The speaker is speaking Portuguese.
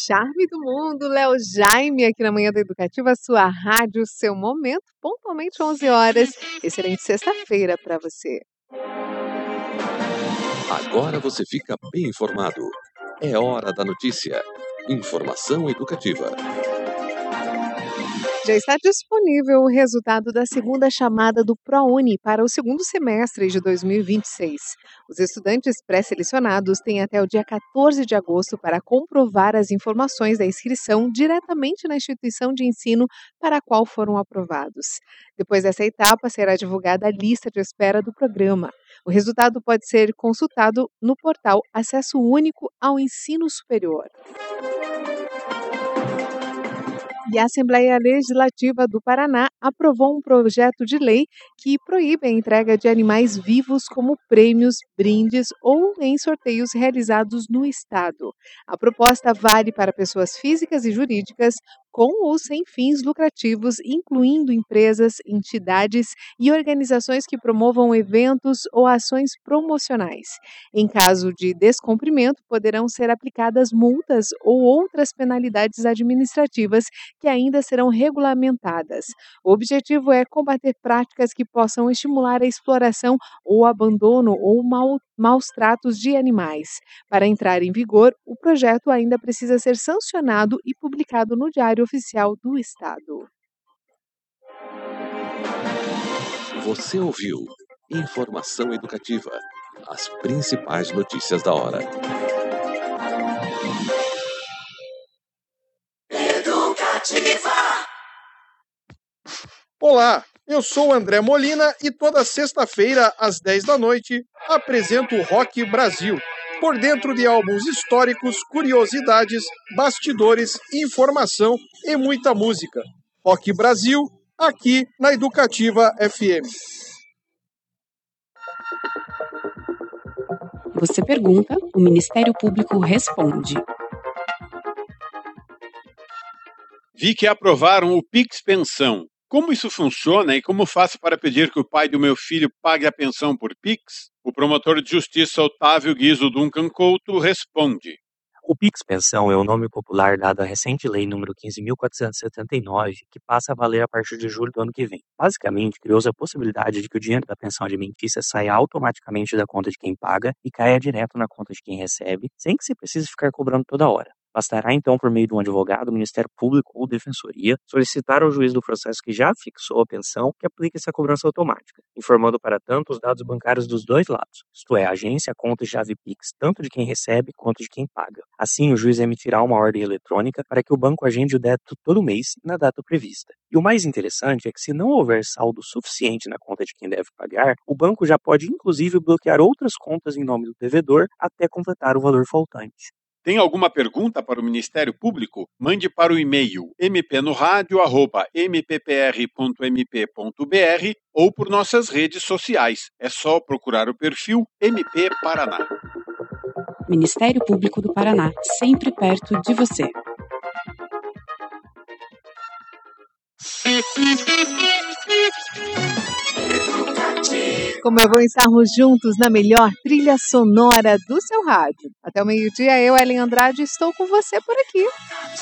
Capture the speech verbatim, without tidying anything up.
charme do mundo, Léo Jaime, aqui na Manhã da Educativa, sua rádio, seu momento, pontualmente onze horas. Excelente sexta-feira para você. Agora você fica bem informado. É hora da notícia. Informação educativa. Já está disponível o resultado da segunda chamada do ProUni para o segundo semestre de dois mil e vinte e seis. Os estudantes pré-selecionados têm até o dia quatorze de agosto para comprovar as informações da inscrição diretamente na instituição de ensino para a qual foram aprovados. Depois dessa etapa, será divulgada a lista de espera do programa. O resultado pode ser consultado no portal Acesso Único ao Ensino Superior. E a Assembleia Legislativa do Paraná aprovou um projeto de lei que proíbe a entrega de animais vivos como prêmios, brindes ou em sorteios realizados no Estado. A proposta vale para pessoas físicas e jurídicas com ou sem fins lucrativos, incluindo empresas, entidades e organizações que promovam eventos ou ações promocionais. Em caso de descumprimento, poderão ser aplicadas multas ou outras penalidades administrativas que ainda serão regulamentadas. O objetivo é combater práticas que possam estimular a exploração ou abandono ou mal, maus tratos de animais. Para entrar em vigor, o projeto ainda precisa ser sancionado e publicado no Diário Oficial do Estado. Você ouviu Informação Educativa. As principais notícias da hora. Olá, eu sou o André Molina e toda sexta-feira, às dez da noite, apresento o Rock Brasil. Por dentro de álbuns históricos, curiosidades, bastidores, informação e muita música. Rock Brasil, aqui na Educativa F M. Você pergunta, o Ministério Público responde. Vi que aprovaram o Pix Pensão. Como isso funciona e como faço para pedir que o pai do meu filho pague a pensão por Pix? O promotor de justiça Otávio Guizo Duncan Couto responde. O Pix Pensão é o nome popular dado à recente lei número quinze mil quatrocentos e setenta e nove, que passa a valer a partir de julho do ano que vem. Basicamente, criou-se a possibilidade de que o dinheiro da pensão alimentícia saia automaticamente da conta de quem paga e caia direto na conta de quem recebe, sem que se precise ficar cobrando toda hora. Bastará, então, por meio de um advogado, o Ministério Público ou Defensoria, solicitar ao juiz do processo que já fixou a pensão que aplique essa cobrança automática, informando para tanto os dados bancários dos dois lados, isto é, a agência, conta e chave Pix, tanto de quem recebe quanto de quem paga. Assim, o juiz emitirá uma ordem eletrônica para que o banco agende o débito todo mês na data prevista. E o mais interessante é que, se não houver saldo suficiente na conta de quem deve pagar, o banco já pode, inclusive, bloquear outras contas em nome do devedor até completar o valor faltante. Tem alguma pergunta para o Ministério Público? Mande para o e-mail m p no radio arroba m p p r ponto m p ponto b r ou por nossas redes sociais. É só procurar o perfil M P Paraná. Ministério Público do Paraná, sempre perto de você. Como é bom estarmos juntos na melhor trilha sonora do seu rádio. Até o meio-dia, eu, Ellen Andrade, estou com você por aqui.